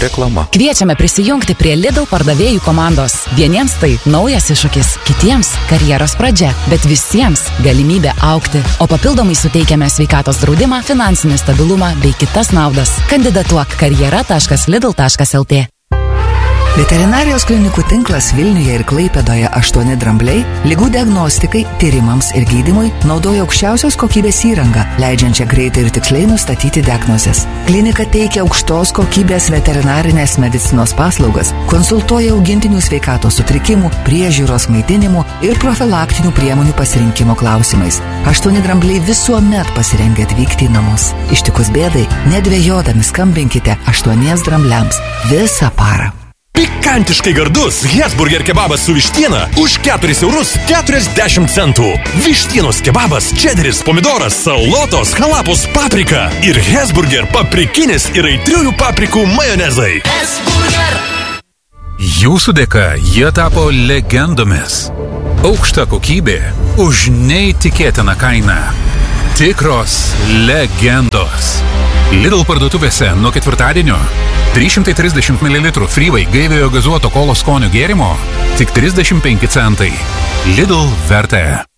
Reklama. Kviečiame prisijungti prie Lidl pardavėjų komandos. Vieniems tai naujas iššūkis, kitiems karjeros pradžia, bet visiems galimybė augti. O papildomai suteikiame sveikatos draudimą, finansinį stabilumą bei kitas naudas. Kandidatuok karjera.lidl.lt. Veterinarijos klinikų tinklas Vilniuje ir Klaipėdoje 8 Drambliai ligų diagnostikai, tyrimams ir gydymui naudoja aukščiausios kokybės įrangą, leidžiančią greitai ir tiksliai nustatyti diagnozes. Klinika teikia aukštos kokybės veterinarinės medicinos paslaugas, konsultuoja augintinių sveikatos sutrikimų, priežiūros, maitinimų ir profilaktinių priemonių pasirinkimo klausimais. 8 Drambliai visuomet pasirengę atvykti į namus. Ištikus bėdai, nedvejodami skambinkite 8 Drambliams visą parą. Pikantiškai gardus Hesburger kebabas su vištiena už 4,40 €. Vištienos kebabas, čederis, pomidoras, salotos, halapos, paprika ir Hesburger paprikinis ir aitriųjų paprikų majonezai. Hesburger. Jūsų dėka jie tapo legendomis. Aukšta kokybė už neįtikėtiną kainą. Tikros legendos. Lidl parduotuvėse nuo ketvirtadienio 330 ml Freeway gaiviojo gazuoto kolos skonio gėrimo tik 35 centai. Lidl vertė.